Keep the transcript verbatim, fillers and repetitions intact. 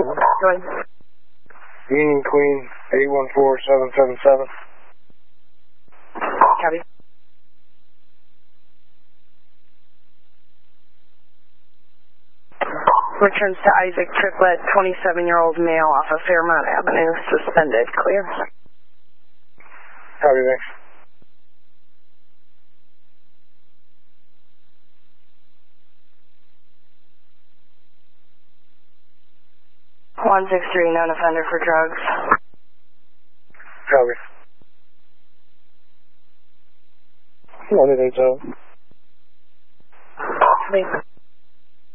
Go ahead. Union Queen, eight one four seven seven seven. Copy. Returns to Isaac Triplett, twenty-seven-year-old male off of Fairmount Avenue, suspended. Clear. Copy, thanks. one six three, known offender for drugs. Copy. one eight eight seven. Copy.